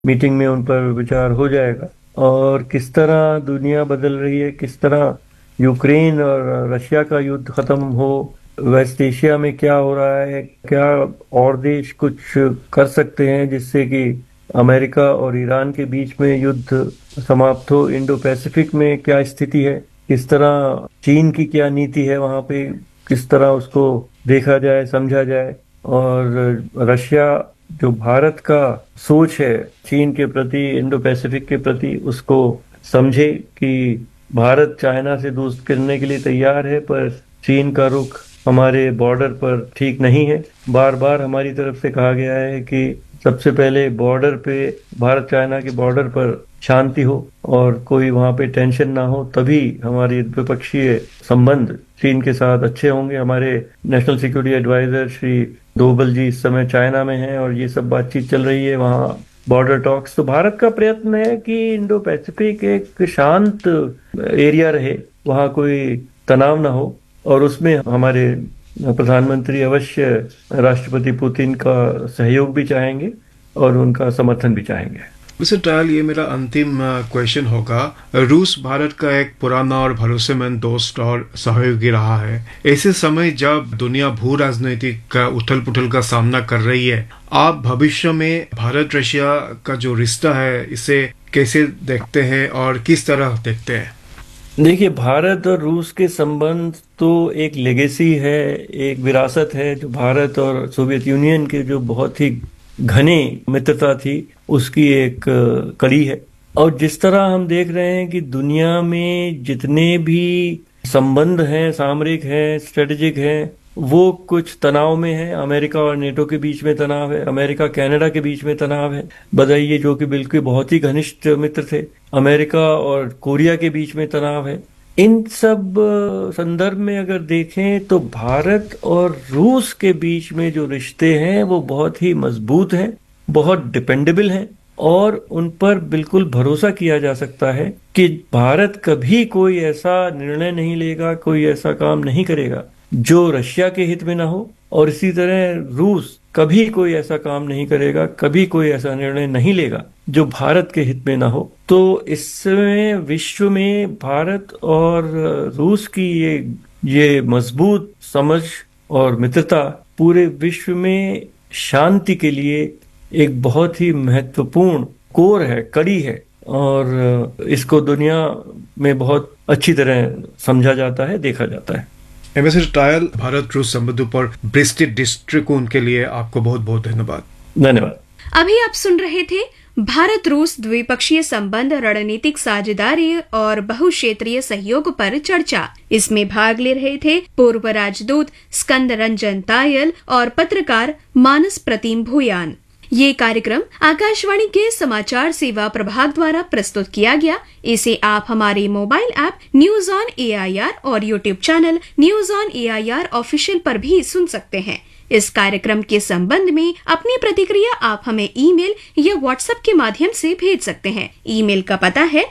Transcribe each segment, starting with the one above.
Meeting में उन पर विचार हो जाएगा। और किस तरह दुनिया बदल रही है, किस तरह यूक्रेन और रशिया का युद्ध खत्म हो, वेस्ट एशिया में क्या हो रहा है, क्या और देश कुछ कर सकते हैं जिससे कि अमेरिका और ईरान के बीच में युद्ध समाप्त हो, इंडो पैसिफिक में क्या स्थिति है, किस तरह चीन की क्या नीति है वहां पे, किस तरह उसको देखा जाए, समझा जाए। और रशिया जो भारत का सोच है चीन के प्रति, इंडो पैसिफिक के प्रति, उसको समझे कि भारत चाइना से दोस्त करने के लिए तैयार है, पर चीन का रुख हमारे बॉर्डर पर ठीक नहीं है। बार बार हमारी तरफ से कहा गया है कि सबसे पहले बॉर्डर पे, भारत चाइना के बॉर्डर पर शांति हो और कोई वहां पे टेंशन ना हो, तभी हमारे द्विपक्षीय संबंध चीन के साथ अच्छे होंगे। हमारे national security adviser Shri Doval जी इस समय चाइना में हैं और ये सब बातचीत चल रही है वहाँ, बॉर्डर टॉक्स। तो भारत का प्रयत्न है कि इंडो पैसिफिक एक शांत एरिया रहे, वहाँ कोई तनाव ना हो, और उसमें हमारे प्रधानमंत्री अवश्य राष्ट्रपति पुतिन का सहयोग भी चाहेंगे और उनका समर्थन भी चाहेंगे। मिस्टर टायल, ये मेरा अंतिम क्वेश्चन होगा। रूस भारत का एक पुराना और भरोसेमंद दोस्त और सहयोगी रहा है। ऐसे समय जब दुनिया भू राजनीतिक उथल पुथल का सामना कर रही है, आप भविष्य में भारत रशिया का जो रिश्ता है इसे कैसे देखते हैं और किस तरह देखते हैं? देखिए, भारत और रूस के संबंध तो एक लेगेसी है, एक विरासत है जो भारत और सोवियत यूनियन के जो बहुत ही घने मित्रता थी उसकी एक कड़ी है। और जिस तरह हम देख रहे हैं कि दुनिया में जितने भी संबंध हैं, सामरिक हैं, स्ट्रेटेजिक हैं, वो कुछ तनाव में है। अमेरिका और नेटो के बीच में तनाव है, अमेरिका कनाडा के बीच में तनाव है, बधाइए जो कि बिल्कुल बहुत ही घनिष्ठ मित्र थे। अमेरिका और कोरिया के बीच में तनाव है। इन सब संदर्भ में अगर देखें तो भारत और रूस के बीच में जो रिश्ते हैं वो बहुत ही मजबूत हैं, बहुत डिपेंडेबल हैं, और उन पर बिल्कुल भरोसा किया जा सकता है कि भारत कभी कोई ऐसा निर्णय नहीं लेगा, कोई ऐसा काम नहीं करेगा जो रशिया के हित में ना हो, और इसी तरह रूस कभी कोई ऐसा काम नहीं करेगा, कभी कोई ऐसा निर्णय नहीं लेगा जो भारत के हित में ना हो। तो इसमें विश्व में भारत और रूस की ये मजबूत समझ और मित्रता पूरे विश्व में शांति के लिए एक बहुत ही महत्वपूर्ण कोर है, कड़ी है, और इसको दुनिया में बहुत अच्छी तरह समझा जाता है, देखा जाता है। एम्बेसडर टायल, भारत रूस संबंधों पर विस्तृत दृष्टिकोण के लिए आपको बहुत बहुत धन्यवाद। धन्यवाद। अभी आप सुन रहे थे भारत रूस द्विपक्षीय संबंध, रणनीतिक साझेदारी और बहुक्षेत्रीय सहयोग पर चर्चा। इसमें भाग ले रहे थे पूर्व राजदूत स्कंद रंजन तायल और पत्रकार मानस प्रतिम भूयान। ये कार्यक्रम आकाशवाणी के समाचार सेवा प्रभाग द्वारा प्रस्तुत किया गया। इसे आप हमारे mobile app news on AIR और YouTube channel news on AIR official पर भी सुन सकते हैं। इस कार्यक्रम के संबंध में अपनी प्रतिक्रिया आप हमें ईमेल या व्हाट्सएप के माध्यम से भेज सकते हैं। ईमेल का पता है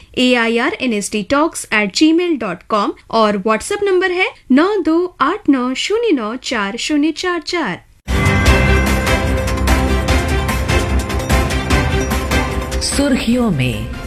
airnsttalks@gmail.com और व्हाट्सएप नंबर है 9289094044। सुर्खियों में